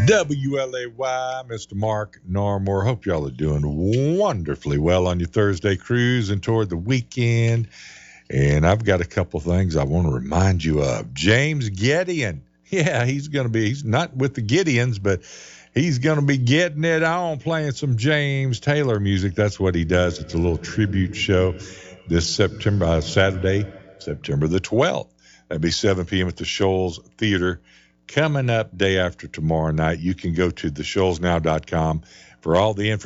WLAY, Mr. Mark Narmore. Hope y'all are doing wonderfully well on your Thursday cruise and toward the weekend. And I've got a couple things I want to remind you of. James Gideon. Yeah, he's not with the Gideons, but he's going to be getting it on playing some James Taylor music. That's what he does. It's a little tribute show this Saturday, September the 12th. That'll be 7 p.m. at the Shoals Theater. Coming up day after tomorrow night, you can go to theshoalsnow.com for all the information.